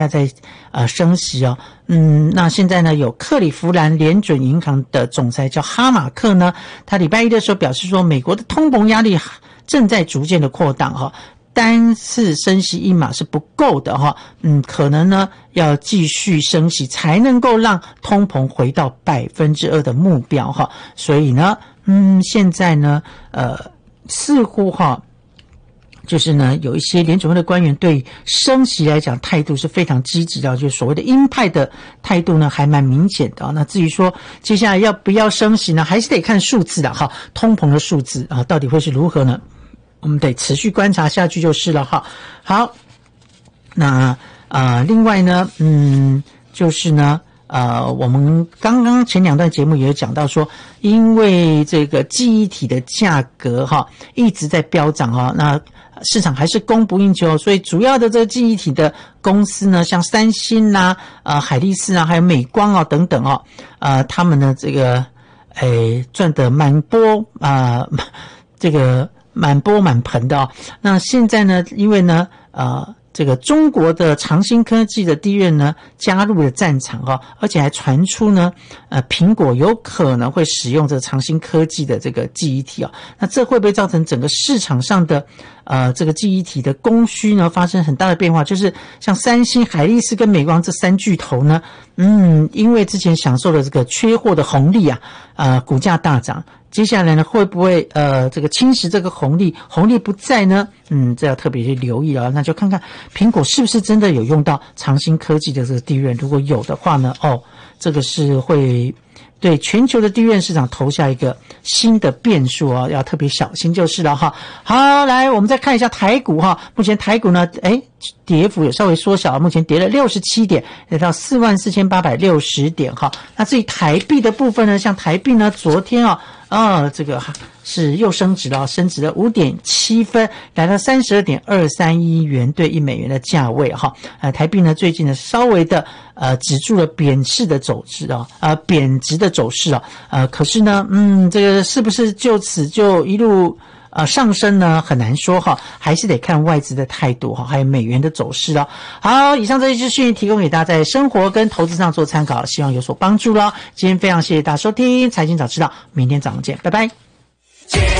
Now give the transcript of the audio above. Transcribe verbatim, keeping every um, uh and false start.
在呃升息哦，嗯，那现在呢有克利夫兰联准银行的总裁叫哈马克呢，他礼拜一的时候表示说，美国的通膨压力正在逐渐的扩大哈，单次升息一码是不够的哈，嗯，可能呢要继续升息才能够让通膨回到百分之二的目标哈，所以呢，嗯，现在呢，呃，似乎哈。就是呢，有一些联准会的官员对升息来讲态度是非常积极的，就是所谓的鹰派的态度呢，还蛮明显的。那至于说接下来要不要升息呢，还是得看数字的哈，通膨的数字啊，到底会是如何呢？我们得持续观察下去就是了哈。好，那呃，另外呢，嗯，就是呢。呃，我们刚刚前两段节目也有讲到说，因为这个记忆体的价格哈一直在飙涨哈，那市场还是供不应求，所以主要的这个记忆体的公司呢，像三星啦、呃海力士啊，还有美光啊等等哦，呃，他们呢这个诶赚得满钵啊、呃，这个满钵满盆的哦。那现在呢，因为呢，呃。这个中国的长兴科技的D RAM呢加入了战场哈，而且还传出呢，呃，苹果有可能会使用这个长兴科技的这个记忆体啊，那这会不会造成整个市场上的呃这个记忆体的供需呢发生很大的变化？就是像三星、海力士跟美光这三巨头呢，嗯，因为之前享受了这个缺货的红利啊，呃，股价大涨。接下来呢，会不会呃这个侵蚀这个红利？红利不在呢？嗯，这要特别去留意了。那就看看苹果是不是真的有用到长兴科技的这个D RAM，如果有的话呢，哦，这个是会对全球的D RAM市场投下一个新的变数哦，要特别小心就是了哈。好，来我们再看一下台股哈，目前台股呢，诶跌幅有稍微缩小，目前跌了六十七点，来到四万四千八百六十点哈。那至于台币的部分呢，像台币呢，昨天啊。哦，这个是又升值了，升值了 五点七 分，来到 三十二点二三一元兑一美元的价位哈。呃，台币呢最近呢稍微的呃止住了贬势的走势啊，呃贬值的走势啊，呃可是呢，嗯，这个是不是就此就一路呃上升呢？很难说哈，还是得看外资的态度哈，还有美元的走势哦。好，以上这些资讯提供给大家在生活跟投资上做参考，希望有所帮助咯。今天非常谢谢大家收听财经早知道，明天早上见，拜拜。